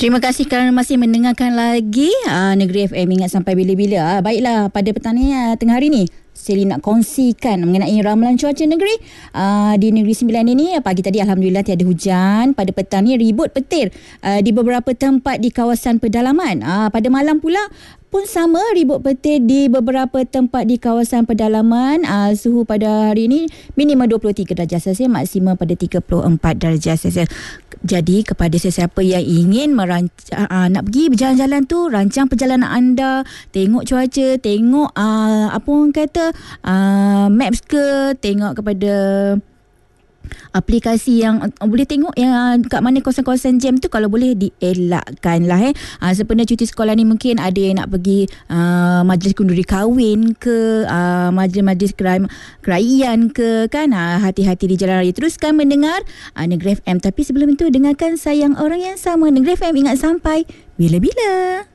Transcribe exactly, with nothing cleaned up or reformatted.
Terima kasih kerana masih mendengarkan lagi uh, Negeri F M. Ingat sampai bila-bila. Uh, baiklah, pada petang ni, uh, tengah hari ni, Seli nak kongsikan mengenai ramalan cuaca negeri. Uh, di Negeri Sembilan ini, pagi tadi Alhamdulillah tiada hujan. Pada petang ni ribut petir uh, di beberapa tempat di kawasan pedalaman. Uh, pada malam pula pun sama, ribut petir di beberapa tempat di kawasan pedalaman. Uh, suhu pada hari ini minimum dua puluh tiga darjah Celsius, maksimum pada tiga puluh empat darjah Celsius. Jadi kepada sesiapa yang ingin merancang, uh, nak pergi berjalan-jalan tu, rancang perjalanan anda, tengok cuaca, tengok uh, apa orang kata uh, maps ke, tengok kepada aplikasi yang uh, boleh tengok yang kat mana kawasan-kawasan jam tu, kalau boleh dielakkan lah eh. Uh, sempena cuti sekolah ni mungkin ada yang nak pergi uh, majlis kenduri kahwin ke, uh, majlis-majlis kerai- keraian ke kan. Uh, hati-hati di jalan raya. Teruskan mendengar uh, Negeri F M. Tapi sebelum itu dengarkan Sayang Orang Yang Sama. Negeri F M, ingat sampai bila-bila.